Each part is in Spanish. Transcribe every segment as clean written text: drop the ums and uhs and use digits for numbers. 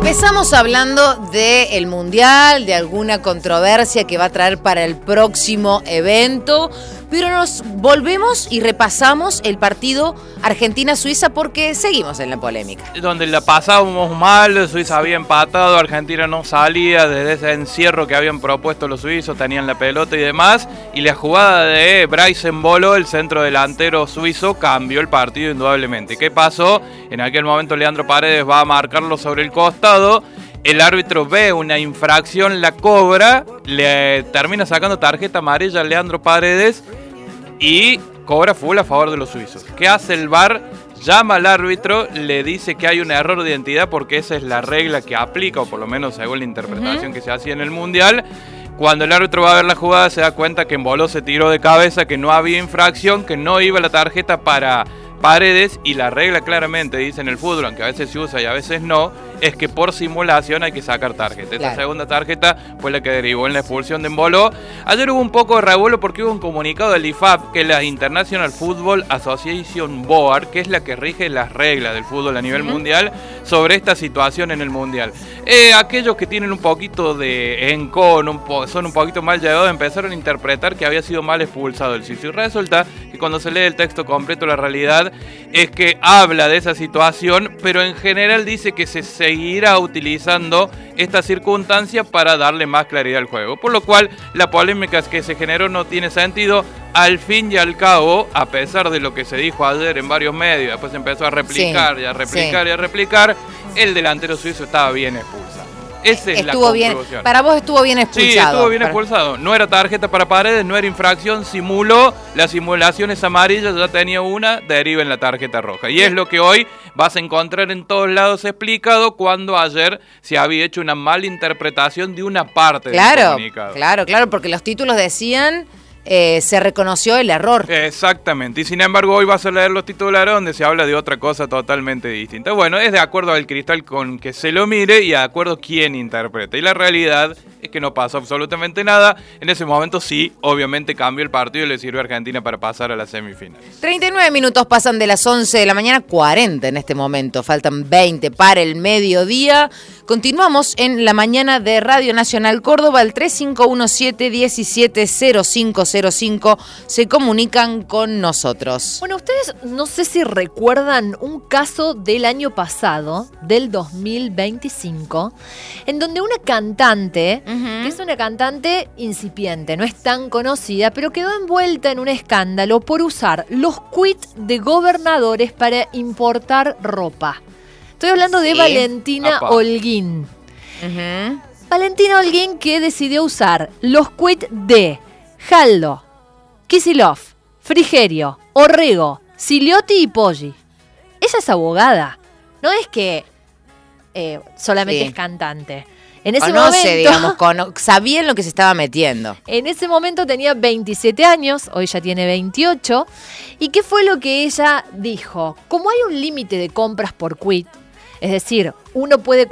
Empezamos hablando del Mundial, de alguna controversia que va a traer para el próximo evento, pero nos volvemos y repasamos el partido Argentina-Suiza porque seguimos en la polémica. Donde la pasábamos mal, Suiza había empatado, Argentina no salía desde ese encierro que habían propuesto los suizos, tenían la pelota y demás, y la jugada de Bryce Embolo, el centro delantero suizo, cambió el partido indudablemente. ¿Qué pasó? En aquel momento Leandro Paredes va a marcarlo sobre el costado. El árbitro ve una infracción, la cobra, le termina sacando tarjeta amarilla a Leandro Paredes y cobra full a favor de los suizos. ¿Qué hace el VAR? Llama al árbitro, le dice que hay un error de identidad porque esa es la regla que aplica, o por lo menos según la interpretación que se hacía en el Mundial. Cuando el árbitro va a ver la jugada se da cuenta que Embolo se tiró de cabeza, que no había infracción, que no iba la tarjeta para Paredes, y la regla claramente dice en el fútbol, aunque a veces se usa y a veces no, es que por simulación hay que sacar tarjeta. Esta segunda tarjeta fue la que derivó en la expulsión de Embolo. Ayer hubo un poco de revuelo porque hubo un comunicado del IFAB, que es la International Football Association Board, que es la que rige las reglas del fútbol a nivel mundial, sobre esta situación en el Mundial. Aquellos que tienen un poquito de encón, son un poquito mal llevados, empezaron a interpretar que había sido mal expulsado el suizo. Y resulta que cuando se lee el texto completo, la realidad es que habla de esa situación, pero en general dice que se seguirá utilizando esta circunstancia para darle más claridad al juego. Por lo cual, la polémica que se generó no tiene sentido. Al fin y al cabo, a pesar de lo que se dijo ayer en varios medios, después empezó a replicar y a replicar y a replicar, el delantero suizo estaba bien expulsado. Esa es la conclusión. Para vos estuvo bien expulsado. Sí, estuvo bien expulsado. No era tarjeta para Paredes, no era infracción, simuló. La simulación es amarilla, ya tenía una, deriva en la tarjeta roja. Y es lo que hoy vas a encontrar en todos lados explicado, cuando ayer se había hecho una mala interpretación de una parte del comunicado. Claro, porque los títulos decían... se reconoció el error. Exactamente, y sin embargo hoy vas a leer los titulares donde se habla de otra cosa totalmente distinta. Bueno, es de acuerdo al cristal con que se lo mire y de acuerdo quién interpreta. Y la realidad es que no pasó absolutamente nada. En ese momento sí, obviamente cambió el partido y le sirvió a Argentina para pasar a las semifinales. 39 minutos pasan de las 11 de la mañana, 40 en este momento. Faltan 20 para el mediodía. Continuamos en la mañana de Radio Nacional Córdoba, el 3517-170505. Se comunican con nosotros. Bueno, ustedes no sé si recuerdan un caso del año pasado, del 2025, en donde una cantante, que es una cantante incipiente, no es tan conocida, pero quedó envuelta en un escándalo por usar los quits de gobernadores para importar ropa. Estoy hablando de Valentina Holguín. Valentina Holguín, que decidió usar los quits de Jaldo, Kicillof, Frigerio, Orrego, Siliotti y Poggi. Ella es abogada, no es que solamente es cantante. En ese momento, digamos, sabía en lo que se estaba metiendo. En ese momento tenía 27 años, hoy ya tiene 28. ¿Y qué fue lo que ella dijo? Como hay un límite de compras por quit, es decir, uno puede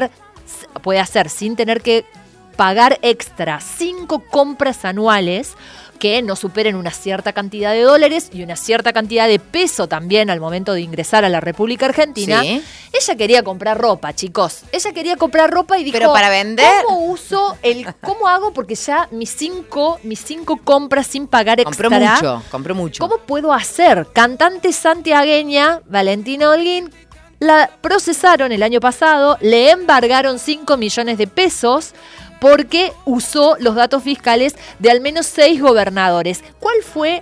hacer sin tener que pagar extra 5 compras anuales que no superen una cierta cantidad de dólares y una cierta cantidad de peso también al momento de ingresar a la República Argentina. Sí. Ella quería comprar ropa, chicos. Ella quería comprar ropa y dijo, pero para vender, ¿cómo hago? Porque ya mis cinco compras sin pagar extra. Compré mucho. ¿Cómo puedo hacer? Cantante santiagueña, Valentina Holguín, la procesaron el año pasado, le embargaron 5 millones de pesos porque usó los datos fiscales de al menos 6 gobernadores. ¿Cuál fue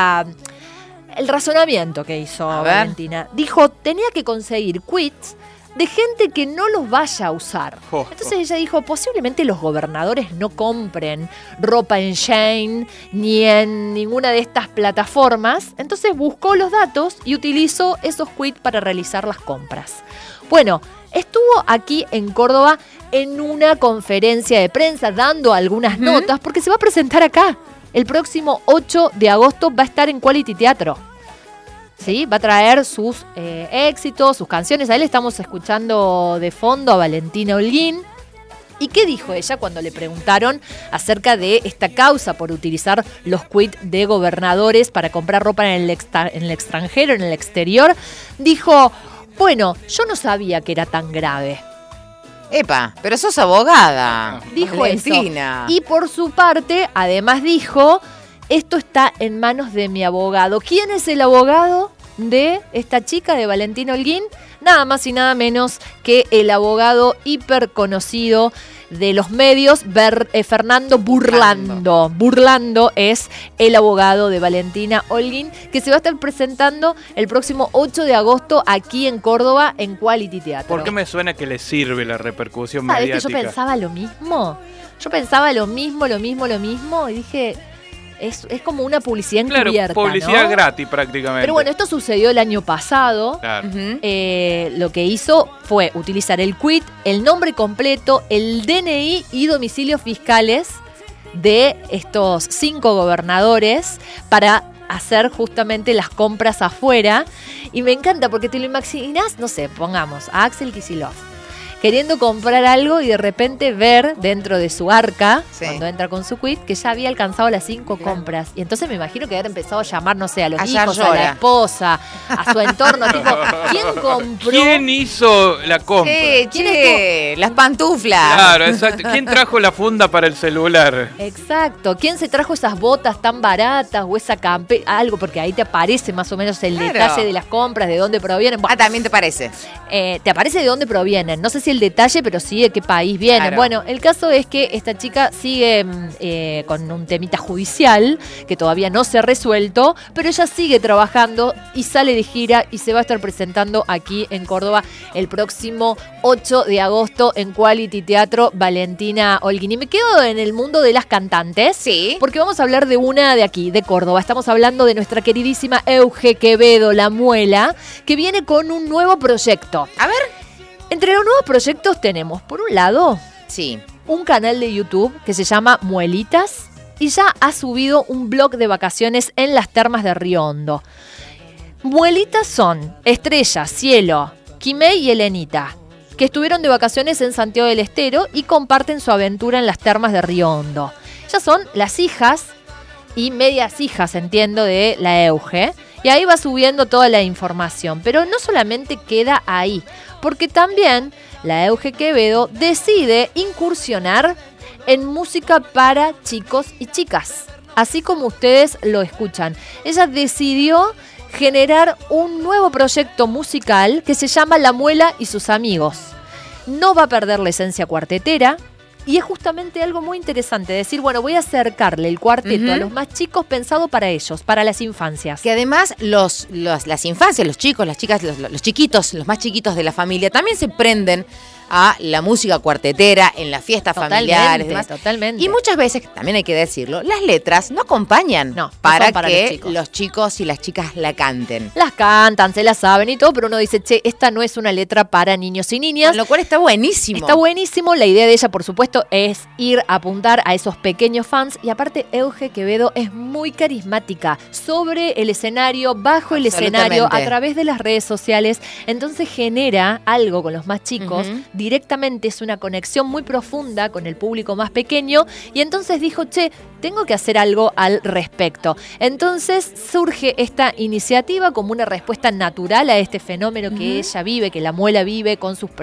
el razonamiento que hizo Valentina? Dijo, tenía que conseguir quits de gente que no los vaya a usar. Entonces ella dijo, posiblemente los gobernadores no compren ropa en Shein ni en ninguna de estas plataformas. Entonces buscó los datos y utilizó esos quits para realizar las compras. Bueno, estuvo aquí en Córdoba en una conferencia de prensa dando algunas notas porque se va a presentar acá. El próximo 8 de agosto va a estar en Quality Teatro. ¿Sí? Va a traer sus éxitos, sus canciones. Ahí le estamos escuchando de fondo a Valentina Holguín. ¿Y qué dijo ella cuando le preguntaron acerca de esta causa por utilizar los quits de gobernadores para comprar ropa en el extranjero, en el exterior? Dijo, bueno, yo no sabía que era tan grave. Epa, pero sos abogada. Dijo Valentina. eso. Y por su parte, además dijo, esto está en manos de mi abogado. ¿Quién es el abogado de esta chica, de Valentina Holguín? Nada más y nada menos que el abogado hiper conocido de los medios, Fernando Burlando. Burlando es el abogado de Valentina Holguín, que se va a estar presentando el próximo 8 de agosto aquí en Córdoba, en Quality Teatro. ¿Por qué me suena que le sirve la repercusión ¿Sabés mediática? que yo pensaba lo mismo? Yo pensaba lo mismo, y dije, es como una publicidad encubierta, claro, publicidad ¿no? gratis prácticamente. Pero bueno, esto sucedió el año pasado. Claro. Lo que hizo fue utilizar el quit, el nombre completo, el DNI y domicilios fiscales de estos 5 gobernadores para hacer justamente las compras afuera. Y me encanta porque te lo imaginas, no sé, pongamos a Axel Kicillof queriendo comprar algo y de repente ver dentro de su arca, cuando entra con su quit, que ya había alcanzado las 5 compras. Y entonche me imagino que haber empezado a llamar, no sé, a los hijos, a la esposa, a su entorno, tipo, ¿quién compró? ¿Quién hizo la compra? Las pantuflas. Claro, exacto. ¿Quién trajo la funda para el celular? Exacto. ¿Quién se trajo esas botas tan baratas o esa algo? Porque ahí te aparece más o menos el detalle de las compras, de dónde provienen. Bueno, también te parece. Te aparece de dónde provienen. No sé si el detalle, pero sí de qué país vienen. Claro. Bueno, el caso es que esta chica sigue con un temita judicial que todavía no se ha resuelto, pero ella sigue trabajando y sale de gira y se va a estar presentando aquí en Córdoba el próximo 8 de agosto en Quality Teatro, Valentina Holguín. Y me quedo en el mundo de las cantantes, sí, porque vamos a hablar de una de aquí, de Córdoba. Estamos hablando de nuestra queridísima Euge Quevedo, La Muela, que viene con un nuevo proyecto. A ver. Entre los nuevos proyectos tenemos, por un lado, un canal de YouTube que se llama Muelitas y ya ha subido un blog de vacaciones en las termas de Río Hondo. Muelitas son Estrella, Cielo, Quimei y Elenita, que estuvieron de vacaciones en Santiago del Estero y comparten su aventura en las termas de Río Hondo. Ellas son las hijas y medias hijas, entiendo, de la Euge. Y ahí va subiendo toda la información. Pero no solamente queda ahí, porque también la Euge Quevedo decide incursionar en música para chicos y chicas. Así como ustedes lo escuchan. Ella decidió generar un nuevo proyecto musical que se llama La Muela y sus amigos. No va a perder la esencia cuartetera. Y es justamente algo muy interesante, decir, bueno, voy a acercarle el cuarteto a los más chicos pensado para ellos, para las infancias. Que además las infancias, los chicos, las chicas, los chiquitos, los más chiquitos de la familia, también se prenden a la música cuartetera en las fiestas familiares. Demás. Totalmente. Y muchas veces, también hay que decirlo, las letras no acompañan para que los chicos y las chicas la canten. Las cantan, se la saben y todo, pero uno dice, che, esta no es una letra para niños y niñas. Con lo cual está buenísimo. Está buenísimo. La idea de ella, por supuesto, es ir a apuntar a esos pequeños fans. Y aparte, Euge Quevedo es muy carismática. Sobre el escenario, bajo el escenario, a través de las redes sociales. Entonces genera algo con los más chicos. Directamente es una conexión muy profunda con el público más pequeño y entonces dijo, che, tengo que hacer algo al respecto. Entonces surge esta iniciativa como una respuesta natural a este fenómeno que ella vive, que La Muela vive con sus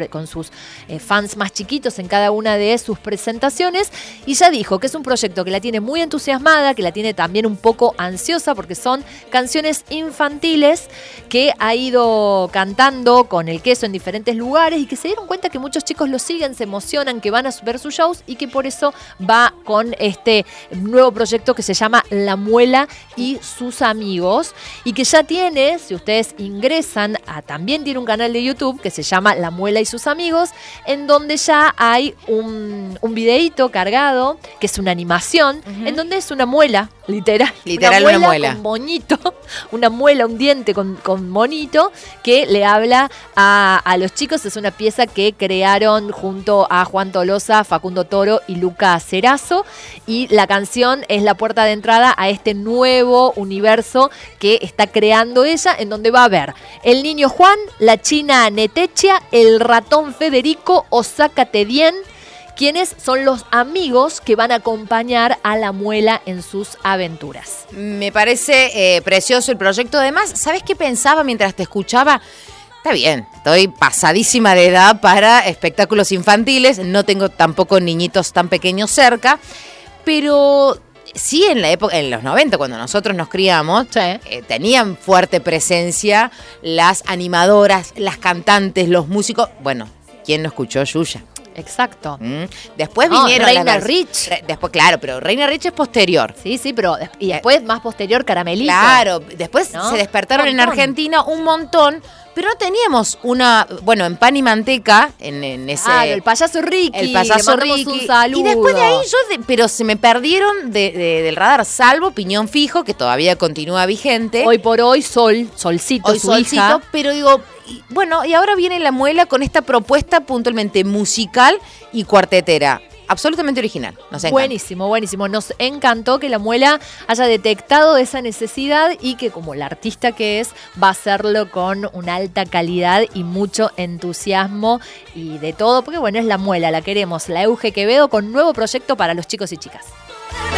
fans más chiquitos en cada una de sus presentaciones, y ya dijo que es un proyecto que la tiene muy entusiasmada, que la tiene también un poco ansiosa porque son canciones infantiles que ha ido cantando con el queso en diferentes lugares y que se dieron cuenta que muchos chicos lo siguen, se emocionan, que van a ver sus shows y que por eso va con este nuevo proyecto que se llama La Muela y sus amigos y que ya tiene, si ustedes ingresan, también tiene un canal de YouTube que se llama La Muela y sus amigos, en donde ya hay un videíto cargado que es una animación, en donde es una muela, literal una muela con moñito, una muela, un diente con monito que le habla a los chicos. Es una pieza que crearon junto a Juan Tolosa, Facundo Toro y Luca Cerazo, y la canción es la puerta de entrada a este nuevo universo que está creando ella, en donde va a haber el niño Juan, la china Netechia, el ratón Federico, Osaka Tedien, quienes son los amigos que van a acompañar a La Muela en sus aventuras. Me parece precioso el proyecto. Además, ¿sabes qué pensaba mientras te escuchaba? Está bien, estoy pasadísima de edad para espectáculos infantiles, no tengo tampoco niñitos tan pequeños cerca, pero sí en la época, en los 90, cuando nosotros nos criamos, tenían fuerte presencia las animadoras, las cantantes, los músicos. Bueno, ¿quién no escuchó Yuya? Exacto. Después vinieron Reina Rich. Después, claro, pero Reina Rich es posterior. Sí, pero y después más posterior Caramelito. Claro, después ¿no? se despertaron en Argentina un montón, pero no teníamos en Pan y Manteca, en ese... el payaso Ricky. El payaso le Ricky. Un saludo. Y después de ahí pero se me perdieron del radar, salvo Piñón Fijo, que todavía continúa vigente. Hoy por hoy, Solcito, Hoy su Solcito, hija. pero digo, y ahora viene La Muela con esta propuesta puntualmente musical y cuartetera. Absolutamente original. Nos encanta. Buenísimo, buenísimo. Nos encantó que La Muela haya detectado esa necesidad y que como la artista que es, va a hacerlo con una alta calidad y mucho entusiasmo y de todo, porque bueno, es La Muela, la queremos. La Euge Quevedo con nuevo proyecto para los chicos y chicas.